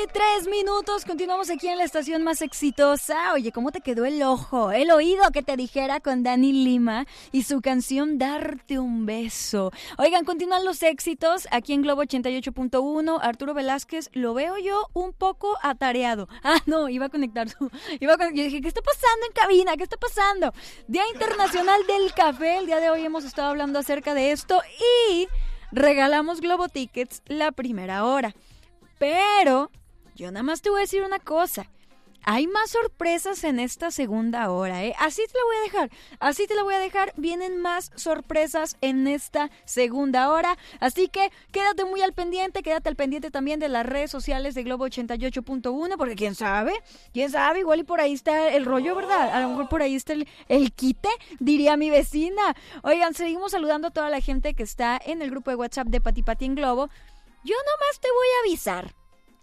9:03. Continuamos aquí en la estación más exitosa. Oye, ¿cómo te quedó el ojo? El oído que te dijera con Dani Lima y su canción Darte un beso. Oigan, continúan los éxitos aquí en Globo 88.1. Arturo Velázquez, lo veo yo un poco atareado. No, iba a conectar su... Yo dije, ¿qué está pasando en cabina? ¿Qué está pasando? Día Internacional del Café. El día de hoy hemos estado hablando acerca de esto y regalamos Globo Tickets la primera hora. Pero yo nada más te voy a decir una cosa. Hay más sorpresas en esta segunda hora, ¿eh? Así te la voy a dejar. Vienen más sorpresas en esta segunda hora. Así que quédate muy al pendiente. Quédate al pendiente también de las redes sociales de Globo 88.1. Porque quién sabe, igual y por ahí está el rollo, ¿verdad? A lo mejor por ahí está el quite, diría mi vecina. Oigan, seguimos saludando a toda la gente que está en el grupo de WhatsApp de Pati Pati en Globo. Yo nomás te voy a avisar.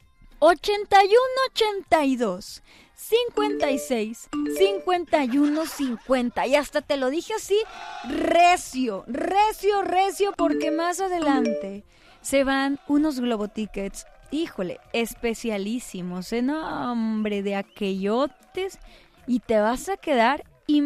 8182 56 51 50. Y hasta te lo dije así, recio, porque más adelante se van unos Globo Tickets, híjole, especialísimos, no, hombre, de aquellotes, y te vas a quedar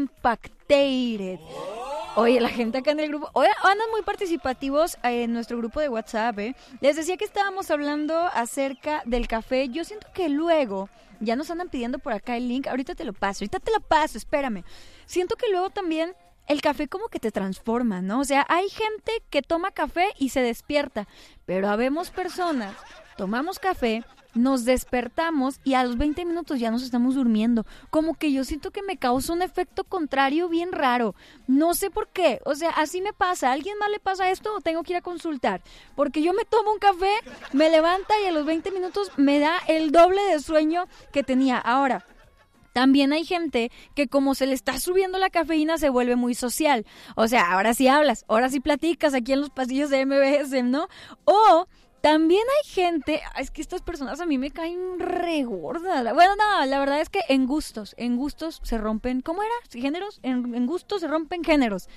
impactated. Oye, la gente acá en el grupo, andan muy participativos en nuestro grupo de WhatsApp, ¿eh? Les decía que estábamos hablando acerca del café. Yo siento que luego ya nos andan pidiendo por acá el link. Ahorita te lo paso, espérame. Siento que luego también el café como que te transforma, ¿no? O sea, hay gente que toma café y se despierta, pero habemos personas, tomamos café, nos despertamos y a los 20 minutos ya nos estamos durmiendo. Como que yo siento que me causa un efecto contrario bien raro. No sé por qué. O sea, así me pasa. ¿A alguien más le pasa esto o tengo que ir a consultar? Porque yo me tomo un café, me levanta y a los 20 minutos me da el doble de sueño que tenía. Ahora, también hay gente que como se le está subiendo la cafeína se vuelve muy social. O sea, ahora sí hablas, ahora sí platicas aquí en los pasillos de MBS, ¿no? O también hay gente, es que estas personas a mí me caen re gordas. Bueno, no, la verdad es que en gustos se rompen, ¿cómo era? ¿Géneros? En gustos se rompen géneros.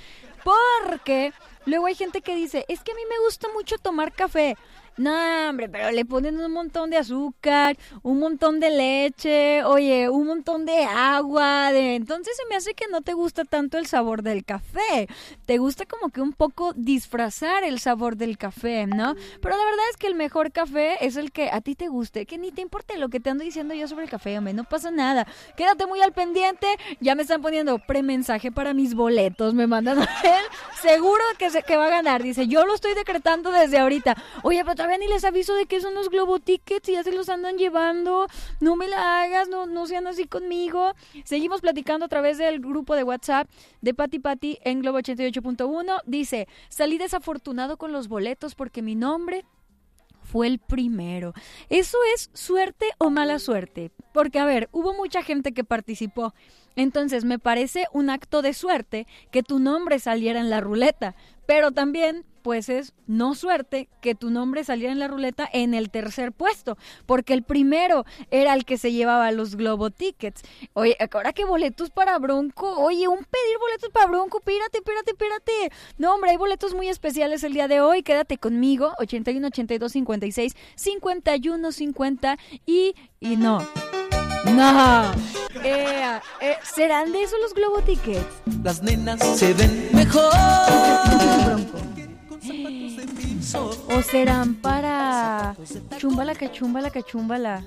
Porque luego hay gente que dice, es que a mí me gusta mucho tomar café. No, hombre, pero le ponen un montón de azúcar, un montón de leche, oye, un montón de agua. Entonces se me hace que no te gusta tanto el sabor del café. Te gusta como que un poco disfrazar el sabor del café, ¿no? Pero la verdad es que el mejor café es el que a ti te guste, que ni te importe lo que te ando diciendo yo sobre el café, hombre, no pasa nada. Quédate muy al pendiente, ya me están poniendo premensaje para mis boletos, me mandan a ver, seguro que va a ganar, dice, yo lo estoy decretando desde ahorita. Oye, pero todavía ni les aviso de que son los Globo Tickets y ya se los andan llevando. No me la hagas, no sean así conmigo. Seguimos platicando a través del grupo de WhatsApp de Pati Pati en Globo 88.1. Dice, salí desafortunado con los boletos porque mi nombre fue el primero. ¿Eso es suerte o mala suerte? Porque, a ver, hubo mucha gente que participó. Entonces, me parece un acto de suerte que tu nombre saliera en la ruleta. Pero también, pues es no suerte que tu nombre saliera en la ruleta en el tercer puesto, porque el primero era el que se llevaba los Globo Tickets. Oye, ahora que boletos para Bronco, oye, pedir boletos para Bronco, espérate. No, hombre, hay boletos muy especiales el día de hoy, quédate conmigo, 81 82 56 51 50 y no. ¿Serán de esos los Globo Tickets? Las nenas se ven mejor. ¿O serán para chúmbala que chúmbala?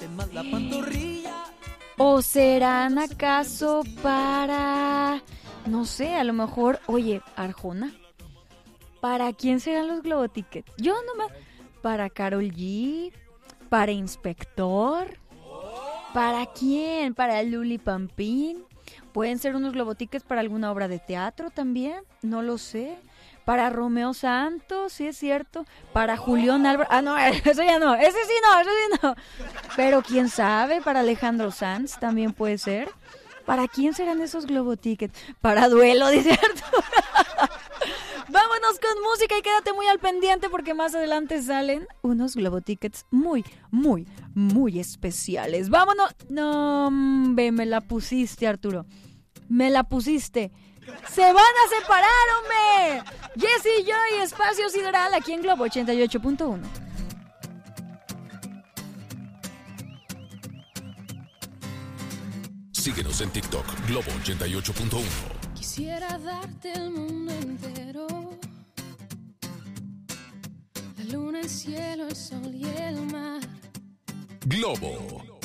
¿O serán acaso para, no sé, a lo mejor, oye, Arjona? ¿Para quién serán los Globo Tickets? Yo nomás, ¿para Karol G? ¿Para Inspector? ¿Para quién? ¿Para Luli Pampín? ¿Pueden ser unos Globo Tickets para alguna obra de teatro también? No lo sé. ¿Para Romeo Santos? Sí, es cierto. ¿Para Julián Álvarez? No, eso ya no. Ese sí no. Pero quién sabe, para Alejandro Sanz también puede ser. ¿Para quién serán esos Globo Tickets? Para Duelo, dice Arturo. Vámonos con música y quédate muy al pendiente porque más adelante salen unos Globo Tickets muy especiales. Vámonos. No, me la pusiste, Arturo. Me la pusiste. ¡Se van a separar, hombre! Jessy Joy, Espacio Sideral, aquí en Globo 88.1. Síguenos en TikTok, Globo 88.1. Quisiera darte el mundo entero, la luna, el cielo, el sol y el mar. Globo